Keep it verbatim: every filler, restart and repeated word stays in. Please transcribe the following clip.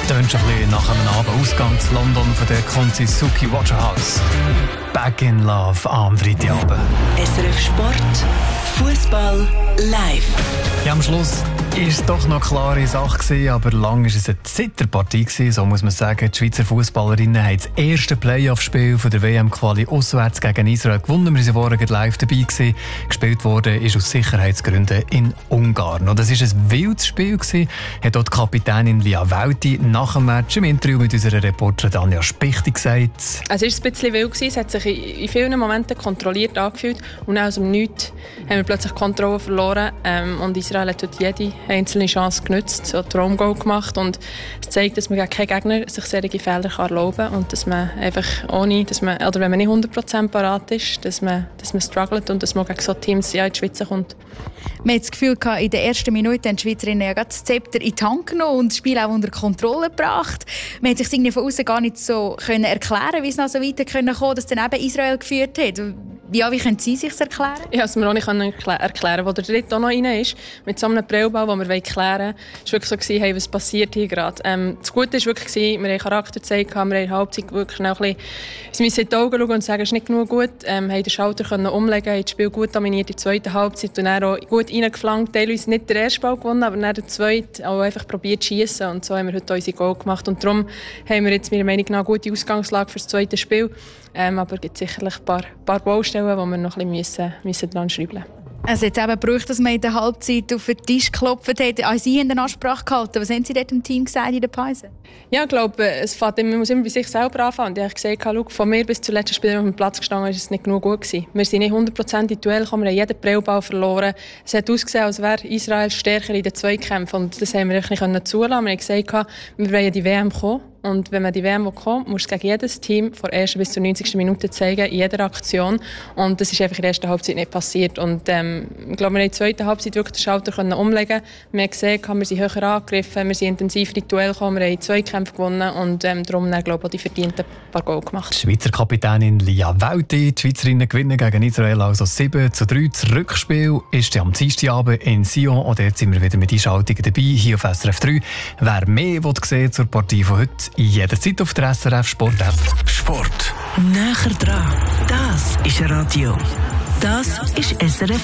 Tönt schon ein bisschen nach einem Abendausgang in London von der Konzizuki Waterhouse. Back in Love am Freitagabend. S R F Sport, Fußball live. Ja, am Schluss war es doch noch eine klare Sache gewesen, aber lange war es eine Zitterpartie gewesen, so muss man sagen. Die Schweizer Fußballerinnen haben das erste Playoff-Spiel von der W M-Quali auswärts gegen Israel gewonnen. Wir waren vorhin live dabei gewesen. Gespielt wurde ist aus Sicherheitsgründen in Ungarn. Und das war ein wildes Spiel gewesen, hat dort die Kapitänin Lia Welti nach dem Match im Interview mit unserer Reporterin Anja Spichti gesagt. Es war ein bisschen wild gewesen. Es hat sich in vielen Momenten kontrolliert angefühlt und aus dem Nichts haben wir plötzlich die Kontrolle verloren. Ähm, und Israel hat dort jede einzelne Chance genutzt, so ein Traumgoal gemacht. Und es zeigt, dass man gegen keinen Gegner sich solche Fehler erlauben kann und dass man einfach ohne, dass man, oder wenn man nicht hundert Prozent parat ist, dass man, dass man struggelt und dass man gegen so Teams ja in die Schweiz kommt. Man hat das Gefühl, in den ersten Minuten haben die Schweizerinnen ja gerade das Zepter in die Hand genommen und das Spiel auch unter Kontrolle gebracht. Man hat sich irgendwie von außen gar nicht so können erklären, wie es noch so weiter kommen konnte, dass dann eben Israel geführt hat. Ja, wie können Sie sich das erklären? Ich konnte es mir auch nicht erklären. Wo der Dritte auch noch rein ist, mit so einem Prellball, den wir klären wollen, war wirklich so, hey, was passiert hier gerade? Ähm, das Gute war wirklich, wir haben Charakter gezeigt, wir haben in der Halbzeit wirklich noch ein bisschen in die Augen schauen und sagen, es ist nicht genug gut. Ähm, haben den Schalter können umlegen, haben das Spiel gut dominiert in der zweiten Halbzeit und dann auch gut reingeflankt. Teilweise nicht den ersten Ball gewonnen, aber dann den zweiten auch einfach probiert zu schiessen. Und so haben wir heute unsere Goal gemacht. Und darum haben wir jetzt meiner Meinung nach eine gute Ausgangslage für das zweite Spiel. Ähm, aber es gibt sicherlich ein paar, paar Baustellen, wo wir noch ein bisschen müssen, müssen dran schrauben müssen. Es hat eben gebraucht, dass man in der Halbzeit auf den Tisch geklopft hat. Auch Sie haben eine Ansprache gehalten. Was haben Sie dort im Team gesagt in der Pause? Ja, ich glaube, es fängt, man muss immer bei sich selber anfangen. Ich habe gesagt, schau, von mir bis zum letzten Spieler auf dem Platz gestanden, ist es nicht genug gut gewesen. Wir sind nicht hundert Prozent in Duell gekommen, wir haben jeden Prellball verloren. Es hat ausgesehen, als wäre Israel stärker in den Zweikämpfen. Und das haben wir nicht zulassen. Wir haben gesagt, wir wollen die W M kommen. Und wenn man die W M kommt, muss es gegen jedes Team von der ersten bis zur neunzigsten Minute zeigen, in jeder Aktion. Und das ist einfach in der ersten Halbzeit nicht passiert. Und ähm, ich glaube, wir haben in der zweiten Halbzeit wirklich den Schalter können umlegen. Wir haben gesehen, wir sind höher angegriffen, wir sind intensiver in die Duell gekommen, wir haben zwei Kämpfe gewonnen und ähm, darum dann, glaube ich, auch die verdienten paar Goal gemacht. Die Schweizer Kapitänin Lia Welti, die Schweizerinnen gewinnen gegen Israel also sieben zu drei. Das Rückspiel ist am Dienstagabend in Sion und dort sind wir wieder mit Einschaltungen dabei, hier auf S R F drei. Wer mehr sehen zur Partie von heute, jederzeit auf der S R F Sport App. Sport. Näher dran. Das ist Radio. Das ist S R F